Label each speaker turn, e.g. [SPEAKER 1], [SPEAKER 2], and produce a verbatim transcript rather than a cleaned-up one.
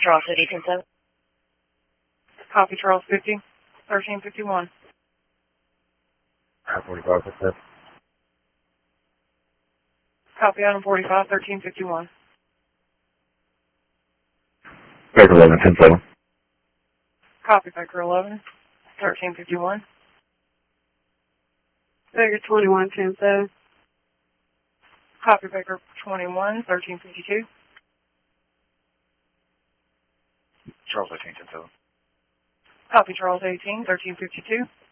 [SPEAKER 1] Charles City, ten seven.
[SPEAKER 2] Copy Charles fifty, thirteen fifty-one.
[SPEAKER 3] I forty-five, what's that?
[SPEAKER 2] Copy Adam forty-five, thirteen fifty-one.
[SPEAKER 3] Baker eleven, ten seven.
[SPEAKER 2] Copy Baker eleven, thirteen fifty-one.
[SPEAKER 4] Baker twenty-one, ten seven.
[SPEAKER 2] Copy Baker twenty-one, thirteen fifty-two.
[SPEAKER 5] Charles eighteen, ten seven.
[SPEAKER 2] Copy Charles eighteen, thirteen fifty-two.